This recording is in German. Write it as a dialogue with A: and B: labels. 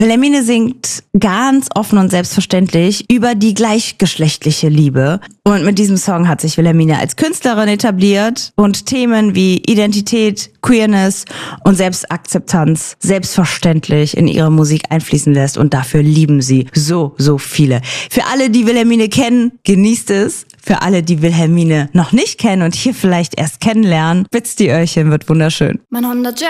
A: Wilhelmine singt ganz offen und selbstverständlich über die gleichgeschlechtliche Liebe. Und mit diesem Song hat sich Wilhelmine als Künstlerin etabliert und Themen wie Identität, Queerness und Selbstakzeptanz selbstverständlich in ihre Musik einfließen lässt. Und dafür lieben sie so viele. Für alle, die Wilhelmine kennen, genießt es. Für alle, die Wilhelmine noch nicht kennen und hier vielleicht erst kennenlernen, spitzt die Öhrchen, wird wunderschön.
B: Mein Honda Jazz